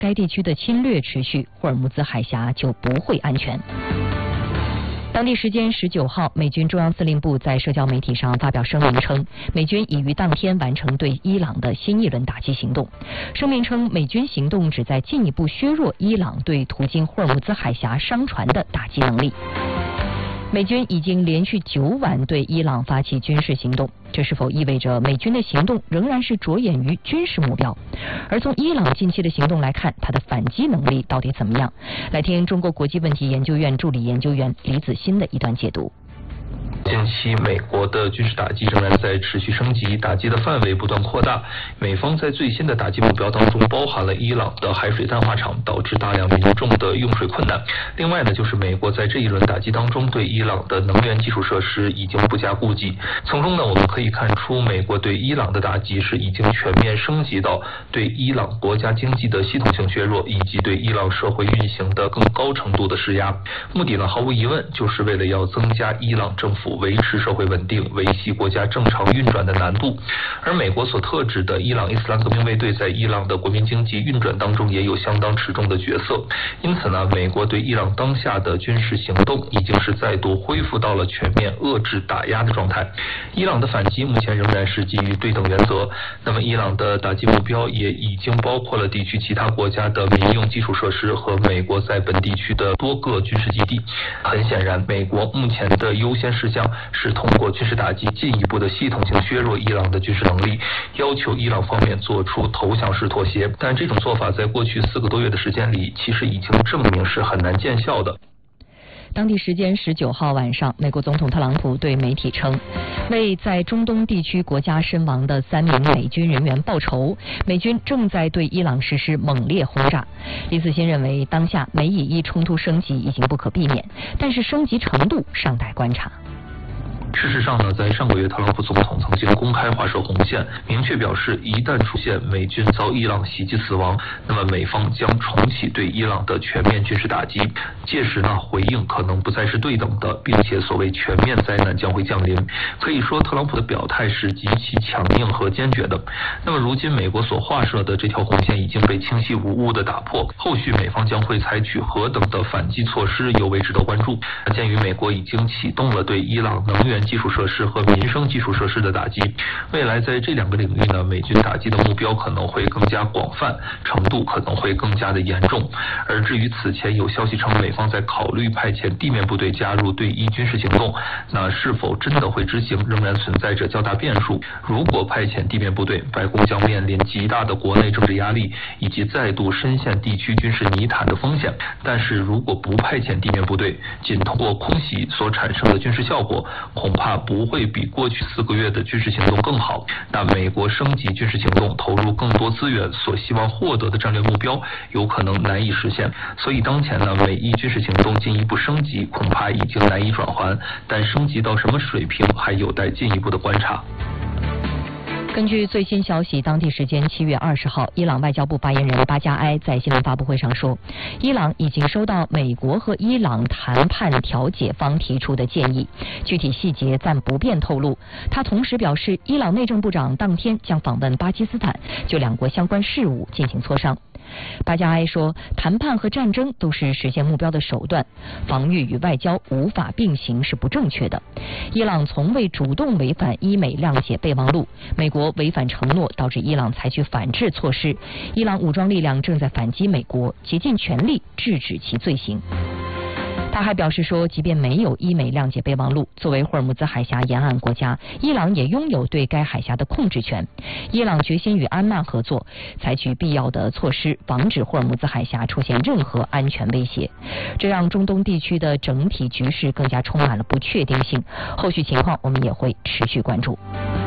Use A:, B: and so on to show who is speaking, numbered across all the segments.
A: 该地区的侵略持续，霍尔木兹海峡就不会安全。当地时间19号，美军中央司令部在社交媒体上发表声明称，美军已于当天完成对伊朗的新一轮打击行动。声明称，美军行动旨在进一步削弱伊朗对途经霍尔木兹海峡商船的打击能力。美军已经连续9晚对伊朗发起军事行动，这是否意味着美军的行动仍然是着眼于军事目标？而从伊朗近期的行动来看，它的反击能力到底怎么样？来听中国国际问题研究院助理研究员李子欣的一段解读。
B: 近期美国的军事打击仍然在持续升级，打击的范围不断扩大。美方在最新的打击目标当中包含了伊朗的海水淡化厂，导致大量民众的用水困难。另外呢，就是美国在这一轮打击当中对伊朗的能源基础设施已经不加顾忌。从中呢，我们可以看出美国对伊朗的打击是已经全面升级到对伊朗国家经济的系统性削弱，以及对伊朗社会运行的更高程度的施压。目的呢，毫无疑问就是为了要增加伊朗政府维持社会稳定、维系国家正常运转的难度。而美国所特指的伊朗伊斯兰革命卫队在伊朗的国民经济运转当中也有相当持重的角色。因此呢，美国对伊朗当下的军事行动已经是再度恢复到了全面遏制打压的状态。伊朗的反击目前仍然是基于对等原则，那么伊朗的打击目标也已经包括了地区其他国家的民用基础设施和美国在本地区的多个军事基地。很显然，美国目前的优先事项是通过军事打击进一步的系统性削弱伊朗的军事能力，要求伊朗方面做出投降式妥协。但这种做法在过去4个多月的时间里，其实已经证明是很难见效的。
A: 当地时间19号晚上，美国总统特朗普对媒体称，为在中东地区国家身亡的3名美军人员报仇，美军正在对伊朗实施猛烈轰炸。李子欣认为，当下美以伊冲突升级已经不可避免，但是升级程度尚待观察。
B: 事实上呢，在上个月，特朗普总统曾经公开划设红线，明确表示，一旦出现美军遭伊朗袭击死亡，那么美方将重启对伊朗的全面军事打击。届时呢，回应可能不再是对等的，并且所谓全面灾难将会降临。可以说，特朗普的表态是极其强硬和坚决的。那么，如今美国所划设的这条红线已经被清晰无误的打破，后续美方将会采取何等的反击措施，尤为值得关注。鉴于美国已经启动了对伊朗能源基础设施和民生基础设施的打击，未来在这2个领域呢，美军打击的目标可能会更加广泛，程度可能会更加的严重。而至于此前有消息称美方在考虑派遣地面部队加入对伊军事行动，那是否真的会执行，仍然存在着较大变数。如果派遣地面部队，白宫将面临极大的国内政治压力，以及再度深陷地区军事泥潭的风险。但是如果不派遣地面部队，仅通过空袭所产生的军事效果，恐怕不会比过去4个月的军事行动更好。那美国升级军事行动，投入更多资源所希望获得的战略目标，有可能难以实现。所以当前呢，美伊军事行动进一步升级，恐怕已经难以转圜，但升级到什么水平，还有待进一步的观察。
A: 根据最新消息，当地时间7月20号，伊朗外交部发言人巴加埃在新闻发布会上说，伊朗已经收到美国和伊朗谈判调解方提出的建议，具体细节暂不便透露。他同时表示，伊朗内政部长当天将访问巴基斯坦，就2国相关事务进行磋商。巴加埃说，谈判和战争都是实现目标的手段，防御与外交无法并行是不正确的。伊朗从未主动违反伊美谅解备忘录，美国违反承诺导致伊朗采取反制措施，伊朗武装力量正在反击美国，竭尽全力制止其罪行。他还表示说，即便没有伊美谅解备忘录，作为霍尔木兹海峡沿岸国家，伊朗也拥有对该海峡的控制权。伊朗决心与安曼合作，采取必要的措施，防止霍尔木兹海峡出现任何安全威胁。这让中东地区的整体局势更加充满了不确定性。后续情况我们也会持续关注。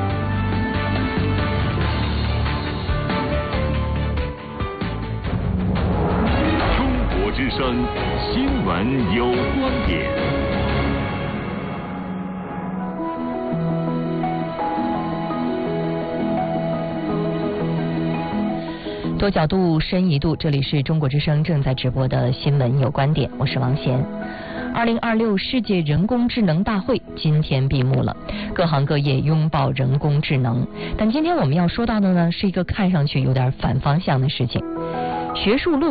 C: 中国之声新闻有观点。
A: 多角度深一度，这里是中国之声正在直播的新闻有观点，我是王贤。2026世界人工智能大会今天闭幕了，各行各业拥抱人工智能。但今天我们要说到的呢，是一个看上去有点反方向的事情，学术论